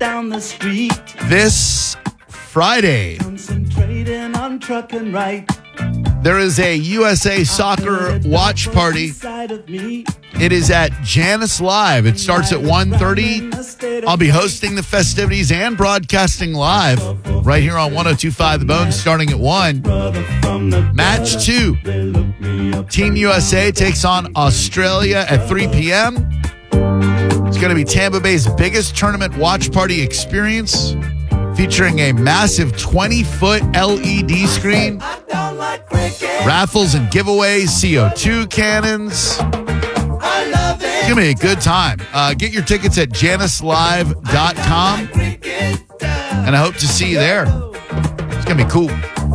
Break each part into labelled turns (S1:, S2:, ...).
S1: down the street.
S2: This Friday,
S1: Concentrating on trucking right.
S2: there is a USA Soccer watch party. It is at Jannus Live. It starts at 1:30. I'll be hosting the festivities and broadcasting live right here on 102.5 The Bone starting at 1. Match 2. Team USA takes on Australia at 3 p.m. It's going to be Tampa Bay's biggest tournament watch party experience, featuring a massive 20-foot LED screen, raffles and giveaways, CO2 cannons. It's going to be a good time. Get your tickets at jannuslive.com, and I hope to see you there. It's going to be cool.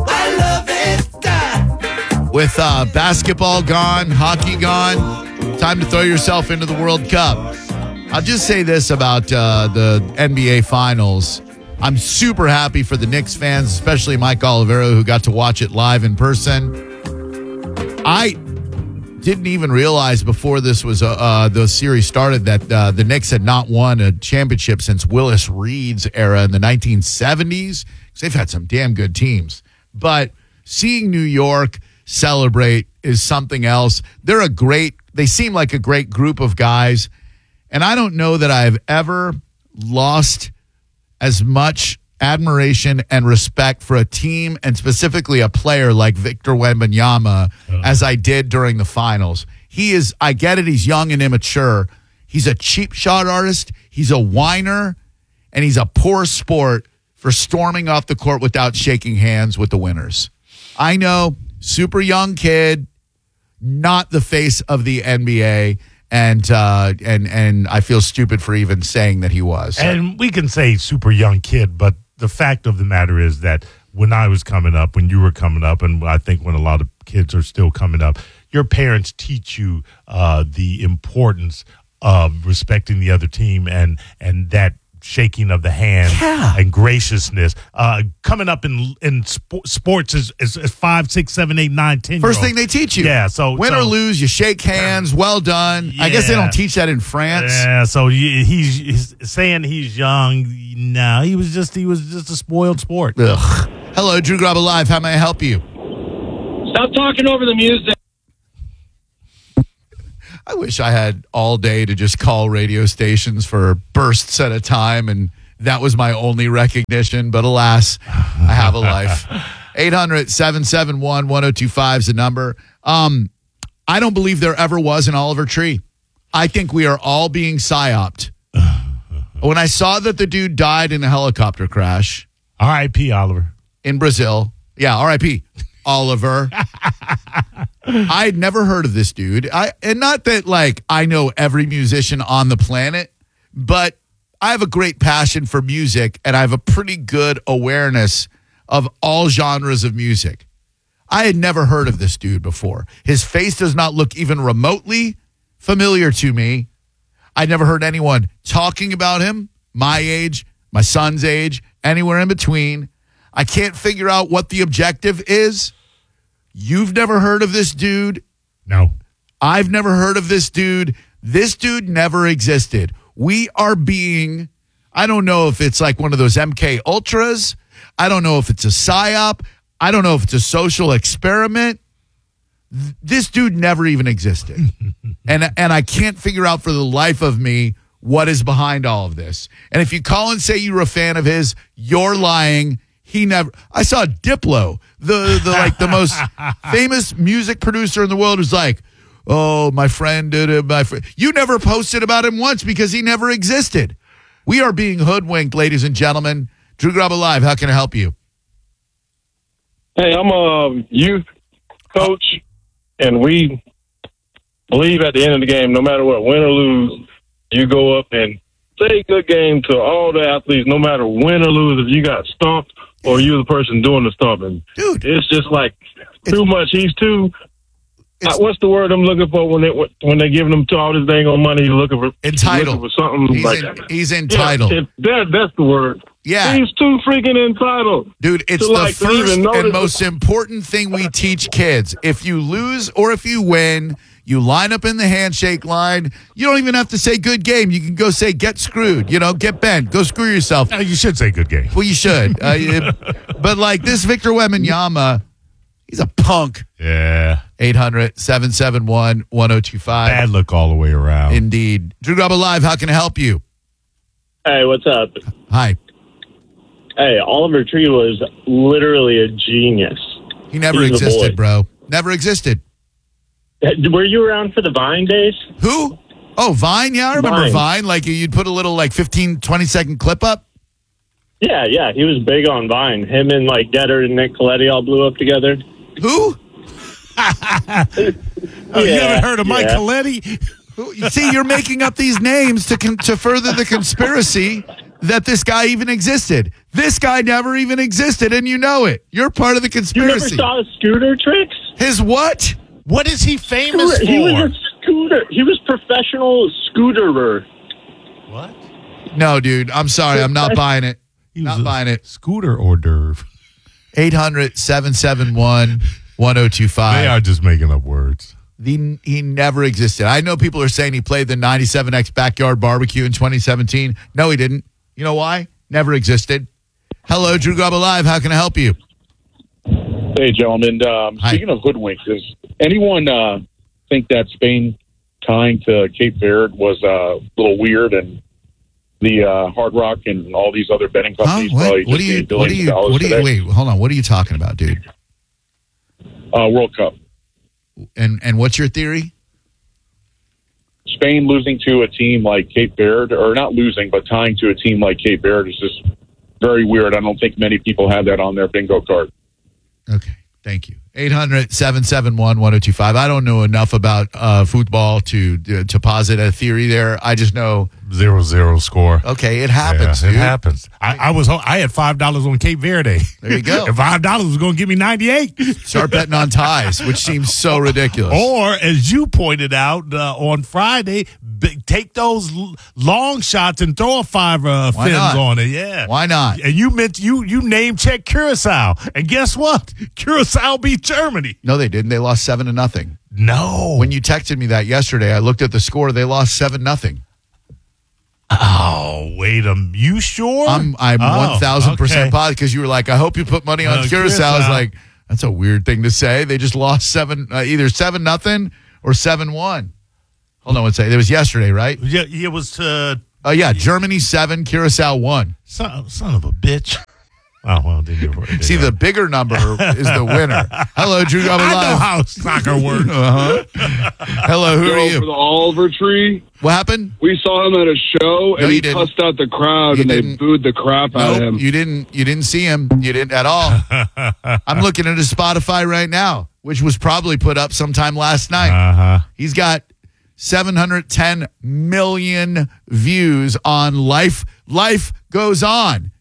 S2: With basketball gone, hockey gone, time to throw yourself into the World Cup. I'll just say this about the NBA Finals. I'm super happy for the Knicks fans, especially Mike Olivero, who got to watch it live in person. I didn't even realize before this was the series started that the Knicks had not won a championship since Willis Reed's era in the 1970s. Because they've had some damn good teams. But seeing New York celebrate is something else. They seem like a great group of guys. And I don't know that I've ever lost as much admiration and respect for a team and specifically a player like Victor Wembanyama as I did during the finals. I get it, he's young and immature. He's a cheap shot artist, he's a whiner, and he's a poor sport for storming off the court without shaking hands with the winners. I know, super young kid, not the face of the NBA. And I feel stupid for even saying that he was.
S3: And we can say super young kid, but the fact of the matter is that when I was coming up, when you were coming up, and I think when a lot of kids are still coming up, your parents teach you the importance of respecting the other team and that shaking of the hand and graciousness. Coming up in sports is 5, 6, 7, 8, 9, 10.
S2: First thing they teach you.
S3: Yeah. So
S2: win or lose, you shake hands. Well done. Yeah. I guess they don't teach that in France.
S3: Yeah. So he's saying he's young. No, he was just a spoiled sport.
S2: Ugh. Hello, Drew Graba Live. How may I help you?
S4: Stop talking over the music.
S2: I wish I had all day to just call radio stations for bursts at a time, and that was my only recognition. But alas, I have a life. 800-771-1025 is the number. I don't believe there ever was an Oliver Tree. I think we are all being psyoped. When I saw that the dude died in a helicopter crash.
S3: R.I.P. Oliver.
S2: In Brazil. Yeah, R.I.P. Oliver. I'd never heard of this dude. And not that I know every musician on the planet, but I have a great passion for music and I have a pretty good awareness of all genres of music. I had never heard of this dude before. His face does not look even remotely familiar to me. I'd never heard anyone talking about him, my age, my son's age, anywhere in between. I can't figure out what the objective is. You've never heard of this dude?
S3: No.
S2: I've never heard of this dude. This dude never existed. We are being, I don't know if it's like one of those MK Ultras. I don't know if it's a psyop. I don't know if it's a social experiment. This dude never even existed. and I can't figure out for the life of me what is behind all of this. And if you call and say you're a fan of his, you're lying. He never. I saw Diplo, the most famous music producer in the world, who's like, "Oh, my friend did it. My friend." You never posted about him once because he never existed. We are being hoodwinked, ladies and gentlemen. Drew Graba Live. How can I help you?
S4: Hey, I'm a youth coach, and we believe at the end of the game, no matter what, win or lose, you go up and say good game to all the athletes, no matter win or lose. If you got stomped or you're the person doing the stomping,
S2: dude,
S4: it's just like too much. He's too. What's the word I'm looking for when they're giving them all this dang on money? Looking for
S2: entitled.
S4: Looking for something
S2: He's entitled.
S4: Yeah, that's the word.
S2: Yeah,
S4: he's too freaking entitled,
S2: dude. It's the first and most important thing we teach kids. If you lose or if you win, You line up in the handshake line. You don't even have to say good game. You can go say get screwed. Get bent. Go screw yourself.
S3: No, you should say good game.
S2: Well, you should. But like this Victor Wembanyama, he's a punk.
S3: Yeah.
S2: 800-771-1025.
S3: Bad look all the way around.
S2: Indeed. Drew Garabo Live, how can I help you?
S5: Hey, what's up?
S2: Hi.
S5: Hey, Oliver Tree was literally a genius.
S2: He never
S5: He's the
S2: existed,
S5: boy.
S2: bro. Never existed.
S5: Were you around for the Vine days?
S2: Who? Oh, Vine? Yeah, I remember
S5: Vine.
S2: Vine. Like you'd put a little 15, 20-second clip up.
S5: Yeah, he was big on Vine. Him and Getter and Nick Coletti all blew up together.
S2: Who?
S3: You haven't heard of Mike
S5: yeah.
S3: Coletti?
S2: You see, you're making up these names to further the conspiracy that this guy even existed. This guy never even existed, and you know it. You're part of the
S5: You never
S2: conspiracy.
S5: saw his scooter tricks?
S2: His what?
S3: What is he famous for?
S5: He was a scooter. He was professional scooterer.
S3: What?
S2: No, dude. I'm sorry. I'm not buying it.
S3: He was
S2: Not
S3: a
S2: buying it.
S3: Scooter hors d'oeuvre.
S2: 800-771-1025.
S3: They are just making up words.
S2: He never existed. I know people are saying he played the 97X Backyard Barbecue in 2017. No, he didn't. You know why? Never existed. Hello, Drew Garabo Live. How can I help you?
S6: Hey, gentlemen.
S2: Hi.
S6: Speaking of hoodwinks, does anyone think that Spain tying to Cape Verde was a little weird, and the Hard Rock and all these other betting companies probably just made billions of dollars today?
S2: Wait, hold on. What are you talking about, dude?
S6: World Cup.
S2: And what's your theory?
S6: Spain losing to a team like Cape Verde, or not losing, but tying to a team like Cape Verde is just very weird. I don't think many people have that on their bingo card.
S2: Okay, thank you. 800-771-1025. I don't know enough about football to posit a theory there. I just know
S3: 0-0 score.
S2: okay, it happens.
S3: Yeah, it
S2: dude.
S3: happens. I had $5 on Cape Verde.
S2: There you go.
S3: And $5 was going to give me 98.
S2: Start betting on ties, which seems so ridiculous.
S3: Or, as you pointed out on Friday, take those long shots and throw a five fins
S2: not?
S3: on it. Yeah,
S2: Why not?
S3: And you name check Curacao, and guess what? Curacao beat Germany.
S2: No, they didn't. They lost 7-0.
S3: No.
S2: When you texted me that yesterday, I looked at the score. They lost 7-0.
S3: Oh, wait a minute. You sure?
S2: I'm 1,000% positive because you were like, I hope you put money on Curacao. I was
S3: Curacao.
S2: like, that's a weird thing to say. They just lost either 7-0 or 7-1. Hold on one second. It was yesterday, right?
S3: Yeah, it was
S2: Oh, yeah. Germany 7, Curacao 1.
S3: son of a bitch. Oh, well, didn't you?
S2: See, the bigger number is the winner. Hello, Drew Garabo
S3: I know
S2: Live.
S3: how soccer works.
S2: Hello, who are
S7: For
S2: you?
S7: the Oliver Tree,
S2: What happened?
S7: we saw him at a show,
S2: No,
S7: and
S2: you
S7: he
S2: didn't.
S7: cussed out the crowd,
S2: You
S7: and they
S2: didn't.
S7: booed the crap out of him.
S2: Nope, you didn't see him. You didn't at all. I'm looking at his Spotify right now, which was probably put up sometime last night.
S3: Uh-huh.
S2: He's got 710 million views on Life Goes On.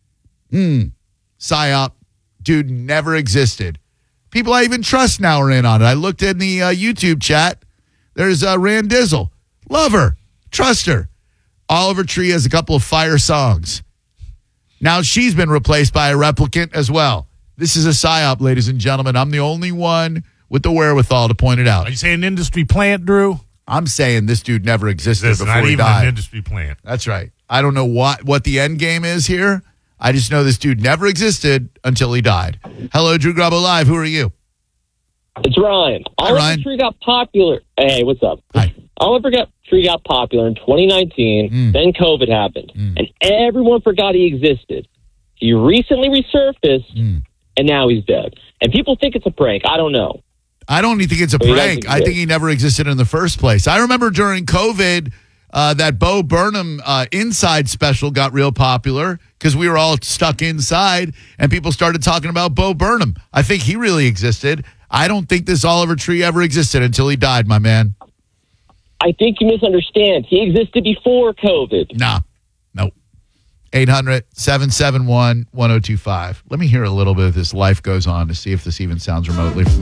S2: PSYOP. Dude never existed. People I even trust now are in on it. I looked in the YouTube chat. There's Rand Dizzle. Love her. Trust her. Oliver Tree has a couple of fire songs. Now she's been replaced by a replicant as well. This is a PSYOP, ladies and gentlemen. I'm the only one with the wherewithal to point it out.
S3: Are you saying industry plant, Drew?
S2: I'm saying this dude never existed
S3: It's
S2: before
S3: not
S2: he
S3: even
S2: died.
S3: an industry plant.
S2: That's right. I don't know what the end game is here. I just know this dude never existed until he died. Hello, Drew Garabo Live. Who are you?
S8: It's Ryan.
S2: Hi,
S8: Oliver
S2: Ryan.
S8: Tree got popular. Hey, what's up?
S2: Hi.
S8: Oliver Tree got popular in 2019. Then COVID happened, and everyone forgot he existed. He recently resurfaced, and now he's dead. And people think it's a prank. I don't know.
S2: I don't even think it's a
S8: He doesn't
S2: prank. I think
S8: exist.
S2: he never existed in the first place. I remember during COVID, that Bo Burnham Inside special got real popular because we were all stuck inside and people started talking about Bo Burnham. I think he really existed. I don't think this Oliver Tree ever existed until he died, my man.
S8: I think you misunderstand. He existed before COVID.
S2: Nah. Nope. 800-771-1025. Let me hear a little bit of this Life Goes On to see if this even sounds remotely familiar.